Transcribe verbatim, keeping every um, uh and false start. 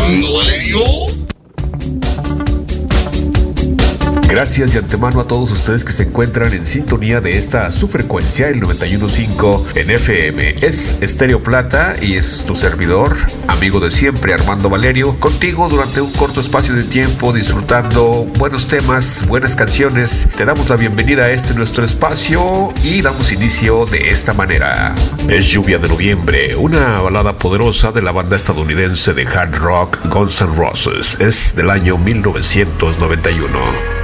Armando Valerio. Gracias de antemano a todos ustedes que se encuentran en sintonía de esta su frecuencia, el noventa y uno punto cinco en F M. Es Estéreo Plata y es tu servidor, amigo de siempre, Armando Valerio, contigo durante un corto espacio de tiempo, disfrutando buenos temas, buenas canciones. Te damos la bienvenida a este nuestro espacio y damos inicio de esta manera. Es Lluvia de Noviembre, una balada poderosa de la banda estadounidense de hard rock Guns N' Roses. Es del año mil novecientos noventa y uno.